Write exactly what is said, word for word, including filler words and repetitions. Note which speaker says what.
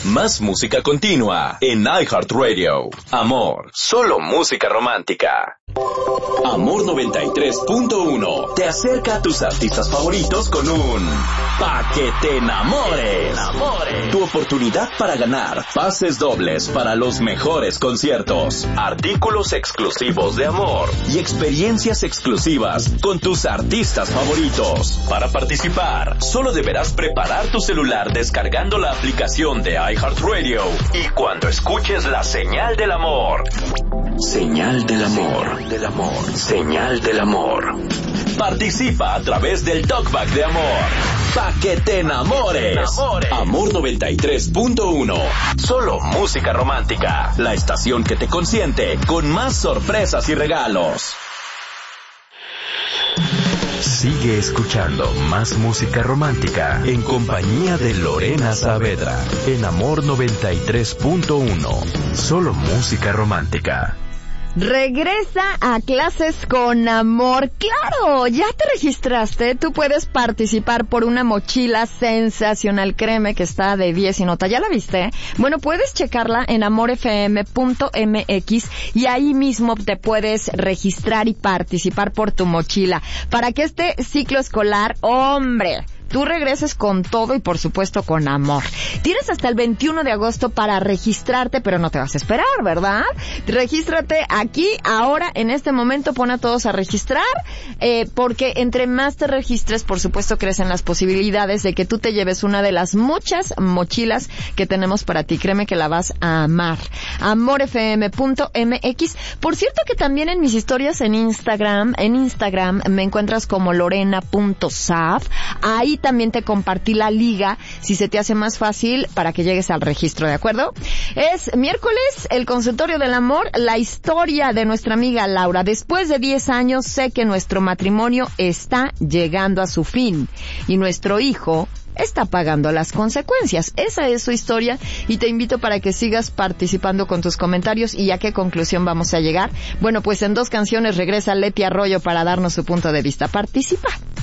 Speaker 1: Más música continua en iHeartRadio. Amor, solo música romántica. Amor noventa y tres punto uno te acerca a tus artistas favoritos con un Pa' que te enamores. Tu oportunidad para ganar pases dobles para los mejores conciertos, artículos exclusivos de Amor y experiencias exclusivas con tus artistas favoritos. Para participar, solo deberás preparar tu celular descargando la aplicación de iHeartRadio y cuando escuches la señal del amor. Señal del amor. Del amor. Señal del amor. Participa a través del Talkback de Amor. Pa' que te enamores. Amor noventa y tres punto uno. Solo música romántica. La estación que te consiente con más sorpresas y regalos.
Speaker 2: Sigue escuchando más música romántica en compañía de Lorena Saavedra en Amor noventa y tres punto uno. Solo música romántica.
Speaker 3: Regresa a Clases con Amor. ¡Claro! ¿Ya te registraste? Tú puedes participar por una mochila sensacional. Créeme que está de diez y nota. ¿Ya la viste? Bueno, puedes checarla en amor f m punto m x y ahí mismo te puedes registrar y participar por tu mochila. Para que este ciclo escolar, ¡hombre!, tú regreses con todo y por supuesto con amor. Tienes hasta el veintiuno de agosto para registrarte, pero no te vas a esperar, ¿verdad? Regístrate aquí, ahora, en este momento, pon a todos a registrar, eh, porque entre más te registres, por supuesto, crecen las posibilidades de que tú te lleves una de las muchas mochilas que tenemos para ti. Créeme que la vas a amar. amor f m punto m x. Por cierto que también en mis historias en Instagram, en Instagram me encuentras como lorena punto saab. Ahí también te compartí la liga, si se te hace más fácil, para que llegues al registro, ¿de acuerdo? Es miércoles, el consultorio del amor, la historia de nuestra amiga Laura. Después de diez años, sé que nuestro matrimonio está llegando a su fin y nuestro hijo está pagando las consecuencias. Esa es su historia y te invito para que sigas participando con tus comentarios. ¿Y a qué conclusión vamos a llegar? Bueno, pues en dos canciones regresa Leti Arroyo para darnos su punto de vista. Participa.